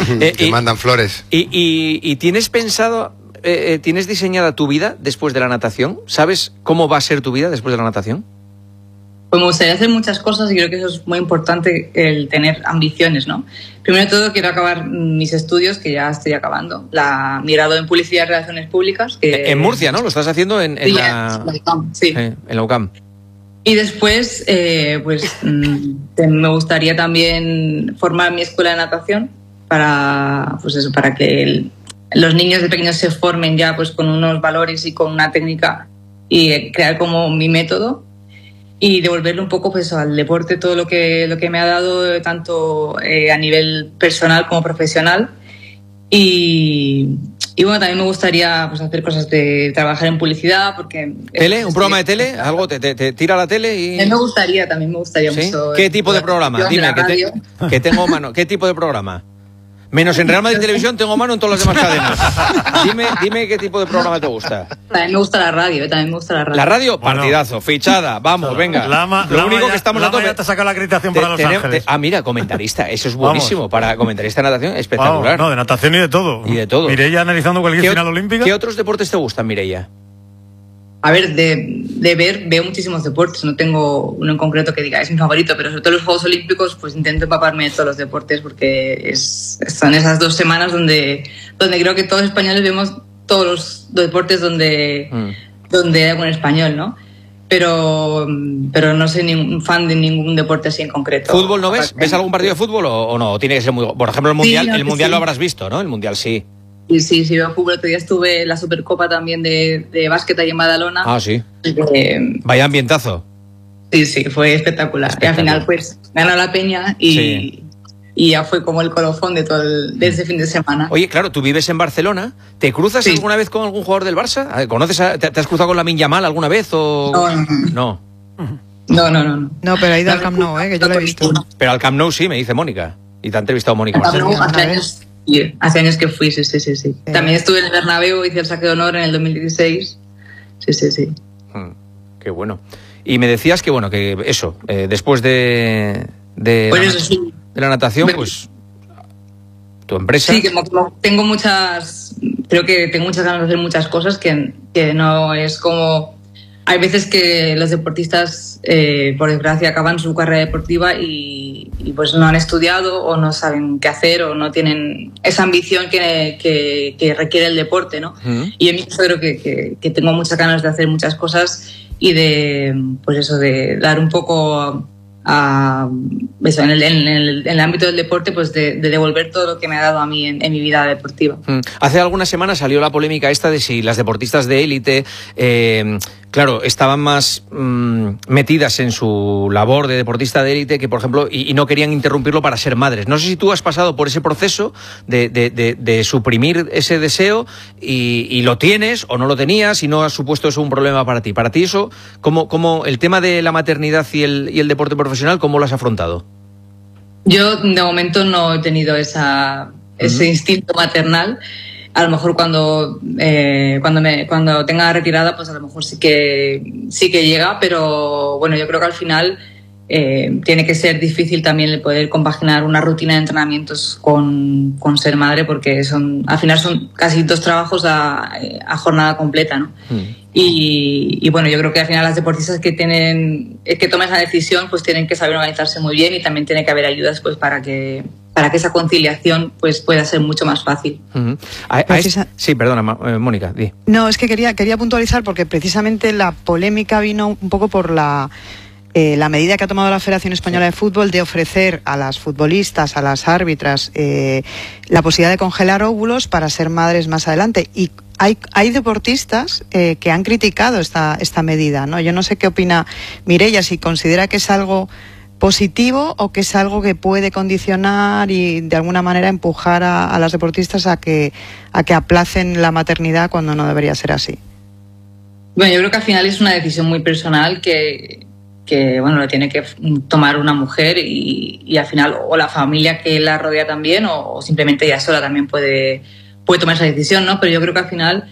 Te mandan flores. ¿Y tienes pensado, tienes diseñada tu vida después de la natación? ¿Sabes cómo va a ser tu vida después de la natación? Pues me gustaría hacer muchas cosas y creo que eso es muy importante, el tener ambiciones, ¿no? Primero de todo, quiero acabar mis estudios, que ya estoy acabando. Mi grado en Publicidad y Relaciones Públicas. En Murcia, ¿no? Lo estás haciendo en la UCAM. Sí. En la UCAM. Y después, me gustaría también formar mi escuela de natación para que los niños de pequeños se formen ya pues con unos valores y con una técnica y crear como mi método. Y devolverle un poco pues al deporte todo lo que me ha dado, tanto a nivel personal como profesional. Y bueno, también me gustaría pues hacer cosas de trabajar en publicidad, porque... ¿Tele? ¿Un programa de tele? ¿Algo te tira la tele? Y... También me gustaría ¿Sí? mucho... ¿Qué tipo de programa? Dime, que tengo mano. ¿Qué tipo de programa? Menos en Real Madrid Televisión tengo mano en todas las demás cadenas. Dime qué tipo de programa te gusta. También me gusta la radio, también me gusta la radio. La radio, partidazo, fichada, vamos, venga. Lo único que estamos a tope. Ya te saca la acreditación para Los Ángeles. Mira, comentarista, eso es buenísimo. Para comentarista de natación, espectacular. No, de natación y de todo. Y de todo. Mireia analizando cualquier final olímpica. ¿Qué otros deportes te gustan, Mireia? A ver, veo muchísimos deportes, no tengo uno en concreto que diga es mi favorito, pero sobre todo los Juegos Olímpicos pues intento empaparme de todos los deportes porque son esas 2 semanas donde creo que todos los españoles vemos todos los deportes donde hay algún español, ¿no? Pero no soy un fan de ningún deporte así en concreto. ¿Fútbol no ves? ¿Ves algún partido de fútbol o no? Tiene que ser muy... Por ejemplo, el Mundial, sí, el Mundial lo habrás visto, ¿no? El Mundial sí. Sí, veo fútbol. Otro día estuve en la Supercopa también de básquet ahí en Badalona. Ah, sí. Vaya ambientazo. Sí, fue espectacular. Y al final, pues, ganó la Peña y ya fue como el colofón de de ese fin de semana. Oye, claro, tú vives en Barcelona. ¿Te cruzas alguna vez con algún jugador del Barça? ¿Conoces te has cruzado con Lamine Yamal alguna vez? O... No. No, pero ha ido al Camp Nou, que yo lo he visto. Pero al Camp Nou sí, me dice Mónica. Y te ha entrevistado Mónica. Hace años que fui, sí. También estuve en el Bernabéu, hice el saque de honor en el 2016. Sí. Qué bueno. Y me decías que, bueno, que eso, después de la natación, pues, tu empresa... Sí, que tengo creo que tengo muchas ganas de hacer muchas cosas que no es como... Hay veces que los deportistas, por desgracia, acaban su carrera deportiva y pues no han estudiado o no saben qué hacer o no tienen esa ambición que requiere el deporte, ¿no? Y en mi caso creo que tengo muchas ganas de hacer muchas cosas y de dar un poco en el ámbito del deporte, pues de devolver todo lo que me ha dado a mí en mi vida deportiva. Hace algunas semanas salió la polémica esta de si las deportistas de élite, claro, estaban más metidas en su labor de deportista de élite que, por ejemplo, y no querían interrumpirlo para ser madres. No sé si tú has pasado por ese proceso de suprimir ese deseo y lo tienes o no lo tenías y no has supuesto eso un problema para ti. Para ti eso, ¿cómo el tema de la maternidad y el deporte profesional, ¿cómo lo has afrontado? Yo de momento no he tenido ese instinto maternal. A lo mejor cuando tenga retirada, pues a lo mejor sí que llega, pero bueno, yo creo que al final tiene que ser difícil también el poder compaginar una rutina de entrenamientos con ser madre, porque al final son casi 2 trabajos a jornada completa, ¿no? Y bueno, yo creo que al final las deportistas que toman esa decisión pues tienen que saber organizarse muy bien y también tiene que haber ayudas pues para que esa conciliación pues pueda ser mucho más fácil. Sí, perdona, Mónica, di. No, es que quería puntualizar porque precisamente la polémica vino un poco por la medida que ha tomado la Federación Española de Fútbol de ofrecer a las futbolistas, a las árbitras, la posibilidad de congelar óvulos para ser madres más adelante. Y hay deportistas que han criticado esta medida, ¿no? Yo no sé qué opina Mireia, si considera que es algo positivo o que es algo que puede condicionar y de alguna manera empujar a las deportistas a que aplacen la maternidad cuando no debería ser así. Bueno, yo creo que al final es una decisión muy personal que bueno, lo tiene que tomar una mujer y al final o la familia que la rodea también o simplemente ella sola también puede tomar esa decisión, ¿no? Pero yo creo que al final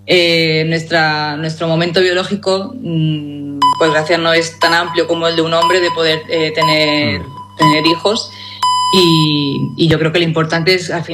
nuestro momento biológico, pues gracias, no es tan amplio como el de un hombre de poder tener hijos y yo creo que lo importante es al final